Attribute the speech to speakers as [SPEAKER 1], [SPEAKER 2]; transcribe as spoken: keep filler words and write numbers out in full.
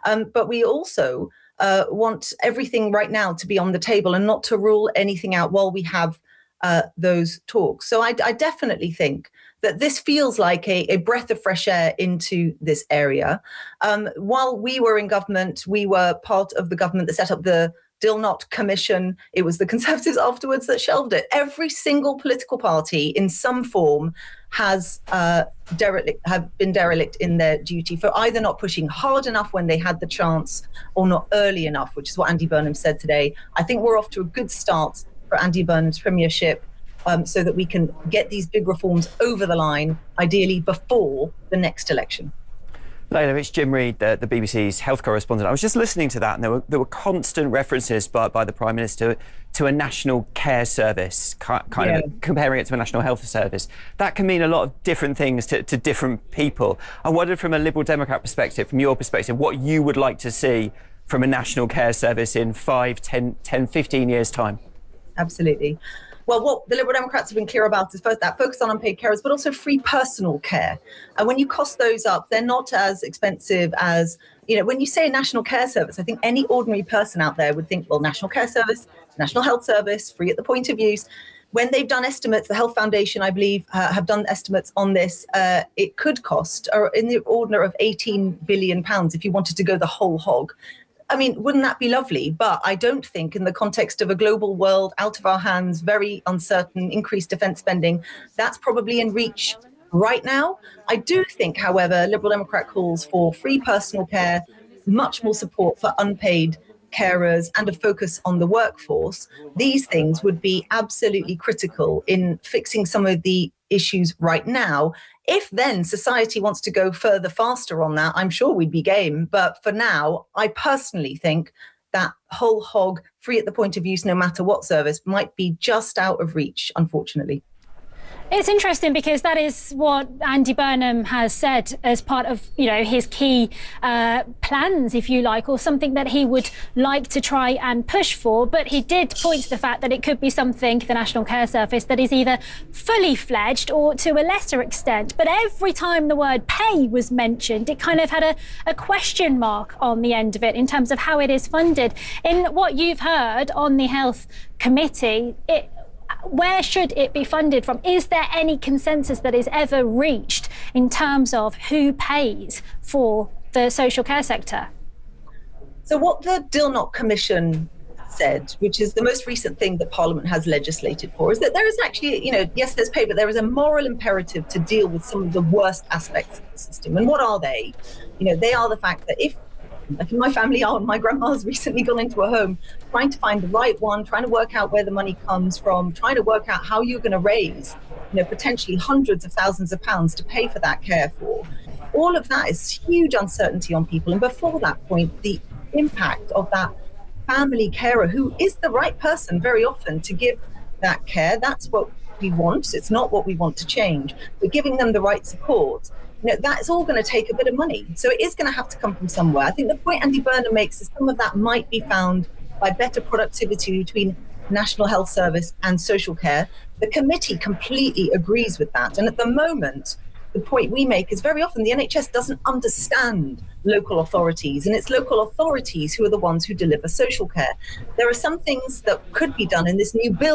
[SPEAKER 1] Um, but we also uh, want everything right now to be on the table and not to rule anything out while we have uh, those talks. So I, I definitely think that this feels like a, a breath of fresh air into this area. Um, while we were in government, we were part of the government that set up the Dilnot Commission. It was the Conservatives afterwards that shelved it. Every single political party in some form has uh, derelict, have been derelict in their duty for either not pushing hard enough when they had the chance or not early enough, which is what Andy Burnham said today. I think we're off to a good start for Andy Burnham's premiership, um, so that we can get these big reforms over the line, ideally before the next election.
[SPEAKER 2] Layla, it's Jim Reid, the, the B B C's health correspondent. I was just listening to that, and there were there were constant references by, by the Prime Minister to a national care service, kind yeah. of comparing it to a national health service. That can mean a lot of different things to, to different people. I wondered, from a Liberal Democrat perspective, from your perspective, what you would like to see from a national care service in five, ten, ten, fifteen years' time. Absolutely.
[SPEAKER 1] Well, what the Liberal Democrats have been clear about is both that focus on unpaid carers, but also free personal care. And when you cost those up, they're not as expensive as, you know, when you say a national care service, I think any ordinary person out there would think, well, national care service, national health service, free at the point of use. When they've done estimates, the Health Foundation, I believe, uh, have done estimates on this, uh, it could cost uh, in the order of eighteen billion pounds if you wanted to go the whole hog. I mean, wouldn't that be lovely? But I don't think in the context of a global world, out of our hands, very uncertain, increased defence spending, that's probably in reach right now. I do think, however, Liberal Democrat calls for free personal care, much more support for unpaid carers, and a focus on the workforce. These things would be absolutely critical in fixing some of the issues right now. If then society wants to go further, faster on that, I'm sure we'd be game. But for now, I personally think that whole hog, free at the point of use, no matter what service, might be just out of reach, unfortunately.
[SPEAKER 3] It's interesting because that is what Andy Burnham has said as part of, you know, his key uh, plans, if you like, or something that he would like to try and push for. But he did point to the fact that it could be something, the National Care Service, that is either fully fledged or to a lesser extent. But every time the word pay was mentioned, it kind of had a, a question mark on the end of it in terms of how it is funded. In what you've heard on the Health Committee, it where should it be funded from? Is there any consensus that is ever reached in terms of who pays for the social care sector?
[SPEAKER 1] So what the Dilnot Commission said, which is the most recent thing that Parliament has legislated for, is that there is actually, you know, yes, there's pay, but there is a moral imperative to deal with some of the worst aspects of the system. And what are they? You know, they are the fact that if Like in my family, oh, my grandma's recently gone into a home, trying to find the right one, trying to work out where the money comes from, trying to work out how you're going to raise, you know, potentially hundreds of thousands of pounds to pay for that care for. All of that is huge uncertainty on people. And before that point, the impact of that family carer, who is the right person very often to give that care, that's what we want. It's not what we want to change. We're giving them the right support. You know, that's all going to take a bit of money. So it is going to have to come from somewhere. I think the point Andy Burnham makes is some of that might be found by better productivity between National Health Service and social care. The committee completely agrees with that. And at the moment, the point we make is very often the N H S doesn't understand local authorities, and it's local authorities who are the ones who deliver social care. There are some things that could be done in this new bill